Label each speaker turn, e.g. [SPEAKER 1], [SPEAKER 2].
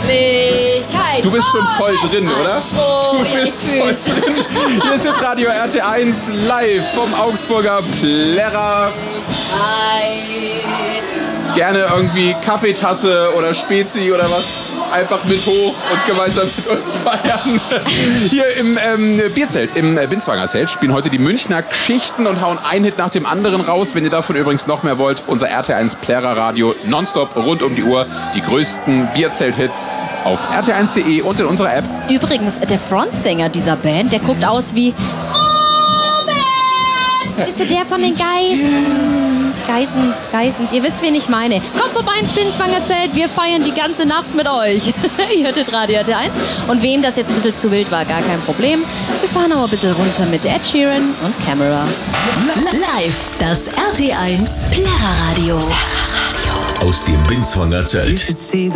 [SPEAKER 1] Du bist schon voll drin, oder? Du bist voll drin. Hier ist jetzt Radio RT1 live vom Augsburger Plärrer. Gerne irgendwie Kaffeetasse oder Spezi oder was. Einfach mit hoch und gemeinsam mit uns feiern. Hier im Bierzelt, im Binswanger Zelt, spielen heute die Münchner Geschichten und hauen einen Hit nach dem anderen raus. Wenn ihr davon übrigens noch mehr wollt, unser RT1 Plärrer Radio nonstop rund um die Uhr. Die größten Bierzelt-Hits auf rt1.de und in unserer App.
[SPEAKER 2] Übrigens, der Frontsänger dieser Band, der guckt aus wie Robert! Bist du der von den Geissens, ihr wisst, wen ich meine. Kommt vorbei ins Binswanger Zelt, wir feiern die ganze Nacht mit euch. Ihr hörtet Radio RT1 und wem das jetzt ein bisschen zu wild war, gar kein Problem. Wir fahren aber ein bisschen runter mit Ed Sheeran und Camera.
[SPEAKER 3] Live, das RT1 Plärrer Radio.
[SPEAKER 4] Aus dem Binswanger Zelt.